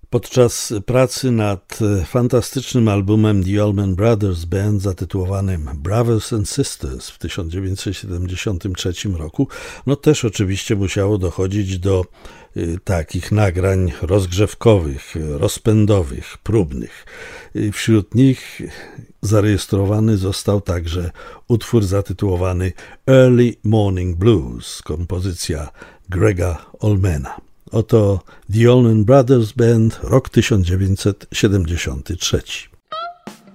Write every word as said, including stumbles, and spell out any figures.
Podczas pracy nad fantastycznym albumem The Allman Brothers Band zatytułowanym Brothers and Sisters w tysiąc dziewięćset siedemdziesiątym trzecim roku, no też oczywiście musiało dochodzić do y, takich nagrań rozgrzewkowych, rozpędowych, próbnych. Y, wśród nich zarejestrowany został także utwór zatytułowany Early Morning Blues, kompozycja Grega Allmana. Oto The Allman Brothers Band, rok tysiąc dziewięćset siedemdziesiąty trzeci.